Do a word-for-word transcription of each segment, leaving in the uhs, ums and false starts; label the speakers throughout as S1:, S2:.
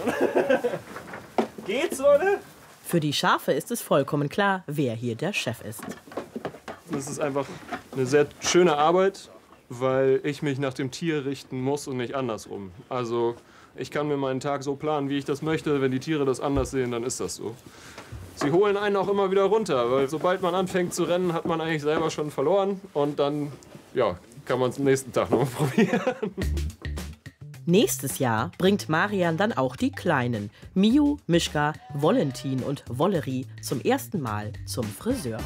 S1: Geht's, Leute?
S2: Für die Schafe ist es vollkommen klar, wer hier der Chef ist.
S1: Das ist einfach eine sehr schöne Arbeit, weil ich mich nach dem Tier richten muss und nicht andersrum. Also ich kann mir meinen Tag so planen, wie ich das möchte. Wenn die Tiere das anders sehen, dann ist das so. Sie holen einen auch immer wieder runter, weil sobald man anfängt zu rennen, hat man eigentlich selber schon verloren. Und dann ja, kann man es am nächsten Tag noch mal probieren.
S2: Nächstes Jahr bringt Marian dann auch die Kleinen, Miu, Mischka, Valentin und Wolleri, zum ersten Mal zum Friseur.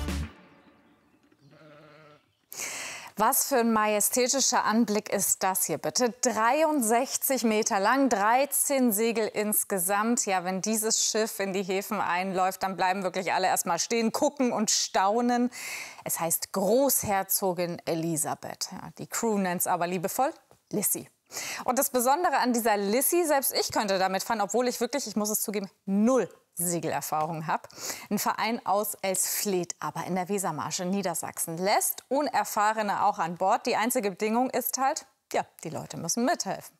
S3: Was für ein majestätischer Anblick ist das hier bitte? dreiundsechzig Meter lang, dreizehn Segel insgesamt. Ja, wenn dieses Schiff in die Häfen einläuft, dann bleiben wirklich alle erst mal stehen, gucken und staunen. Es heißt Großherzogin Elisabeth. Ja, die Crew nennt es aber liebevoll Lissy. Und das Besondere an dieser Lissy, selbst ich könnte damit fahren, obwohl ich wirklich, ich muss es zugeben, null Segelerfahrung habe. Ein Verein aus Elsfleth, aber in der Wesermarsch in Niedersachsen, lässt Unerfahrene auch an Bord. Die einzige Bedingung ist halt, ja, die Leute müssen mithelfen.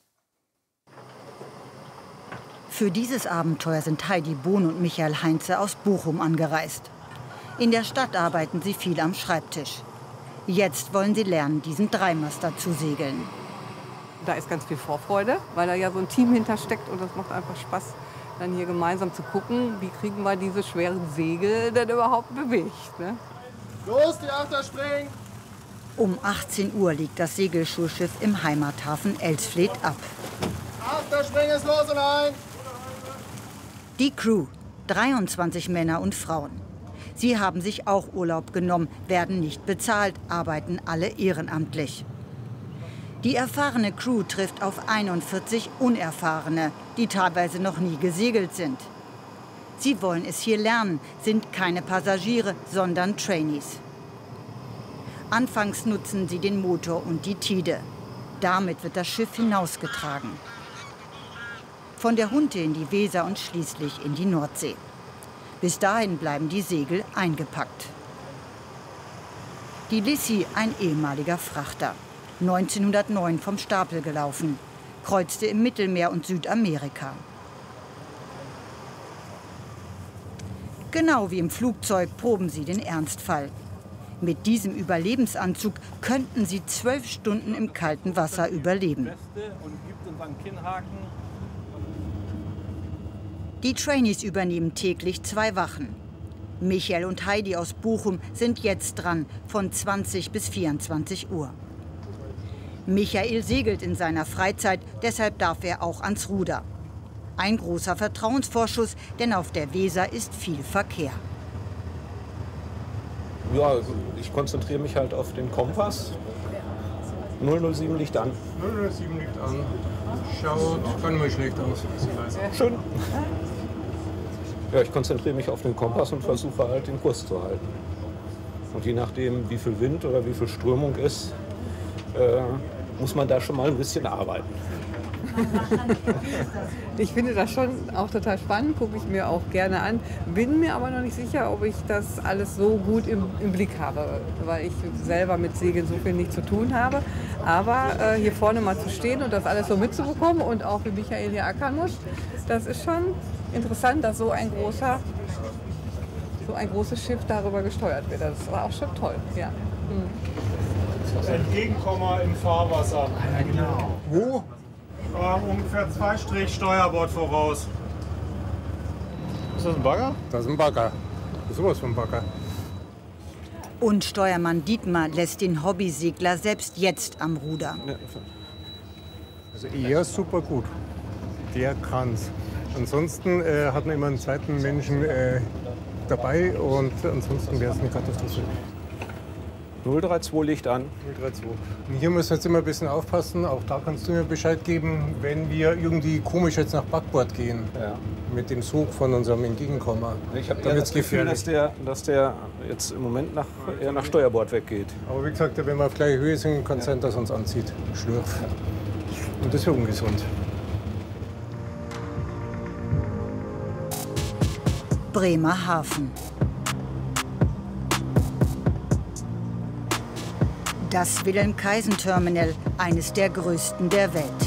S4: Für dieses Abenteuer sind Heidi Bohn und Michael Heinze aus Bochum angereist. In der Stadt arbeiten sie viel am Schreibtisch. Jetzt wollen sie lernen, diesen Dreimaster zu segeln.
S5: Da ist ganz viel Vorfreude, weil da ja so ein Team hintersteckt und das macht einfach Spaß, dann hier gemeinsam zu gucken, wie kriegen wir diese schweren Segel denn überhaupt bewegt. Ne?
S6: Los, die Achter springen!
S4: Um achtzehn Uhr liegt das Segelschulschiff im Heimathafen Elsfleth ab.
S6: Achter springen ist los und ein!
S4: Die Crew, dreiundzwanzig Männer und Frauen. Sie haben sich auch Urlaub genommen, werden nicht bezahlt, arbeiten alle ehrenamtlich. Die erfahrene Crew trifft auf einundvierzig Unerfahrene, die teilweise noch nie gesegelt sind. Sie wollen es hier lernen, sind keine Passagiere, sondern Trainees. Anfangs nutzen sie den Motor und die Tide. Damit wird das Schiff hinausgetragen. Von der Hunte in die Weser und schließlich in die Nordsee. Bis dahin bleiben die Segel eingepackt. Die Lissy, ein ehemaliger Frachter. neunzehnhundertneun vom Stapel gelaufen, kreuzte im Mittelmeer und Südamerika. Genau wie im Flugzeug proben sie den Ernstfall. Mit diesem Überlebensanzug könnten sie zwölf Stunden im kalten Wasser überleben. Die Trainees übernehmen täglich zwei Wachen. Michael und Heidi aus Bochum sind jetzt dran, von zwanzig bis vierundzwanzig Uhr. Michael segelt in seiner Freizeit, deshalb darf er auch ans Ruder. Ein großer Vertrauensvorschuss, denn auf der Weser ist viel Verkehr.
S7: Ja, also ich konzentriere mich halt auf den Kompass. null null sieben liegt an.
S6: null null sieben liegt an. Schaut gar nicht mehr schlecht aus.
S7: Schön. Ja, ich konzentriere mich auf den Kompass und versuche halt den Kurs zu halten. Und je nachdem, wie viel Wind oder wie viel Strömung ist, äh, muss man da schon mal ein bisschen arbeiten.
S5: Ich finde das schon auch total spannend, gucke ich mir auch gerne an. Bin mir aber noch nicht sicher, ob ich das alles so gut im, im Blick habe, weil ich selber mit Segeln so viel nicht zu tun habe. Aber äh, hier vorne mal zu stehen und das alles so mitzubekommen und auch wie Michael hier ackern muss, das ist schon interessant, dass so ein großer, so ein großes Schiff darüber gesteuert wird. Das war auch schon toll. Ja. Mhm.
S6: Entgegenkommer im Fahrwasser. Ja, genau. Wo? Äh, ungefähr zwei Strich Steuerbord voraus. Ist das ein Bagger?
S8: Das ist ein Bagger. Das ist sowas von ein Bagger.
S4: Und Steuermann Dietmar lässt den Hobbysegler selbst jetzt am Ruder.
S8: Also er ist super gut. Der kann's. Ansonsten äh, hat man immer einen zweiten Menschen äh, dabei und ansonsten wäre es eine Katastrophe.
S7: null drei zwei liegt an.
S8: null drei zwei. Hier müssen wir jetzt immer ein bisschen aufpassen. Auch da kannst du mir Bescheid geben, wenn wir irgendwie komisch jetzt nach Backbord gehen.
S7: Ja.
S8: Mit dem Sog von unserem Entgegenkommer.
S7: Ich habe das Gefühl, dass der, dass der jetzt im Moment nach, eher nach Steuerbord weggeht.
S8: Aber wie gesagt, wenn wir auf gleicher Höhe sind, kann es sein, dass er uns anzieht. Schlürf. Und das ist ja ungesund.
S4: Bremerhaven. Das Wilhelm-Kaisen-Terminal, eines der größten der Welt.